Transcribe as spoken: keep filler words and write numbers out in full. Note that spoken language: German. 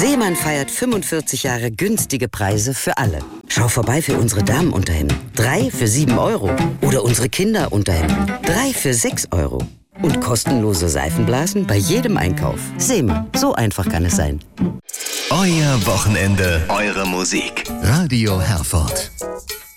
Seemann feiert fünfundvierzig Jahre günstige Preise für alle. Schau vorbei für unsere Damenunterhemden. Drei für sieben Euro. Oder unsere Kinderunterhemden. Drei für sechs Euro. Und kostenlose Seifenblasen bei jedem Einkauf. Seemann, so einfach kann es sein. Euer Wochenende, eure Musik. Radio Herford.